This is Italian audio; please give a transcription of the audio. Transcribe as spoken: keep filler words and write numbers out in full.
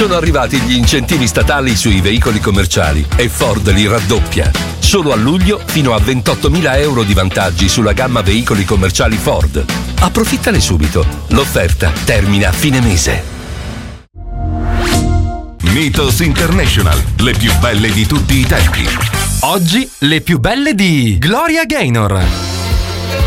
Sono arrivati gli incentivi statali sui veicoli commerciali e Ford li raddoppia. Solo a luglio fino a ventottomila euro di vantaggi sulla gamma veicoli commerciali Ford. Approfittane subito. L'offerta termina a fine mese. Mythos International, le più belle di tutti i tempi. Oggi le più belle di Gloria Gaynor.